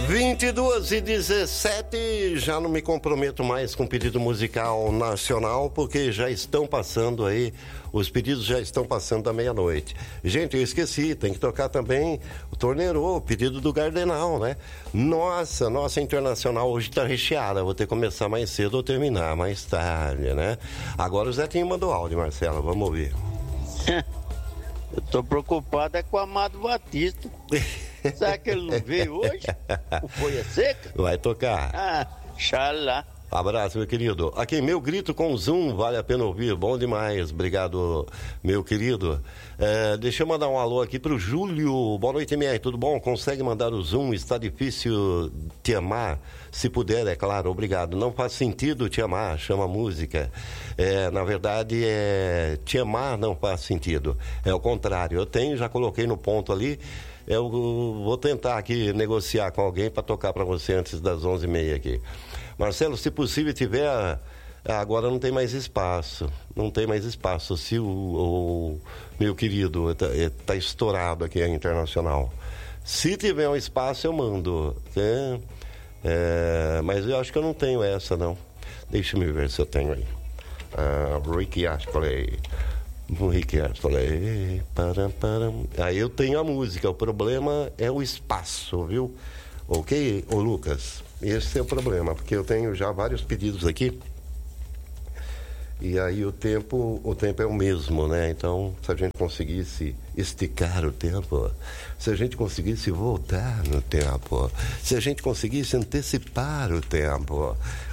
22h17, já não me comprometo mais com pedido musical nacional, porque já estão passando aí, os pedidos já estão passando da meia-noite. Gente, eu esqueci, tem que tocar também o Torneiro, o pedido do Gardenal, né? Nossa Internacional hoje tá recheada, vou ter que começar mais cedo ou terminar mais tarde, né? Agora o Zetinho mandou áudio, Marcelo, vamos ouvir. Eu tô preocupado com o Amado Batista. Será que ele não veio hoje? O Folha Seca? Vai tocar. Ah, xalá. Abraço, meu querido. Aqui, meu grito com Zoom, vale a pena ouvir, bom demais. Obrigado, meu querido. Deixa eu mandar um alô aqui pro Júlio. Boa noite, MR, tudo bom? Consegue mandar o Zoom? Está difícil te amar? Se puder, é claro, obrigado. Não faz sentido te amar, chama música. Na verdade, te amar não faz sentido. É o contrário. Eu tenho, já coloquei no ponto ali. Eu vou tentar aqui negociar com alguém para tocar para você antes das 11h30 aqui. Marcelo, se possível tiver... Agora não tem mais espaço. Não tem mais espaço. Se o meu querido tá estourado aqui a Internacional. Se tiver um espaço, eu mando. Mas eu acho que eu não tenho essa, não. Deixa eu ver se eu tenho aí. Ricky Astley. Aí eu tenho a música, o problema é o espaço, viu? Ok, ô Lucas? Esse é o problema, porque eu tenho já vários pedidos aqui. E aí o tempo é o mesmo, né? Então, se a gente conseguisse esticar o tempo, se a gente conseguisse voltar no tempo, se a gente conseguisse antecipar o tempo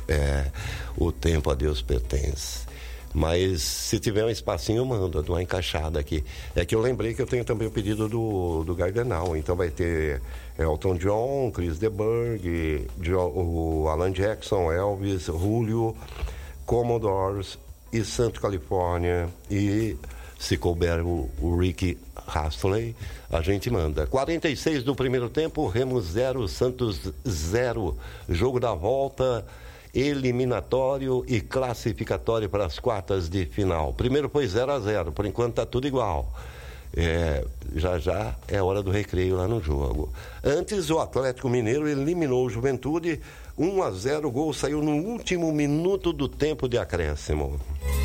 a Deus pertence. Mas se tiver um espacinho, eu mando, eu dou uma encaixada aqui. É que eu lembrei que eu tenho também o pedido do Gardenal. Então vai ter Elton John, Chris de Burgh, o Alan Jackson, Elvis, Julio, Commodores e Santa Califórnia. E se couber o Ricky Astley, a gente manda. 46 do primeiro tempo, Remo 0, Santos 0. Jogo da volta... eliminatório e classificatório para as quartas de final. Primeiro foi 0-0, por enquanto está tudo igual. Já é hora do recreio lá no jogo. Antes, o Atlético Mineiro eliminou o Juventude 1-0, o gol saiu no último minuto do tempo de acréscimo.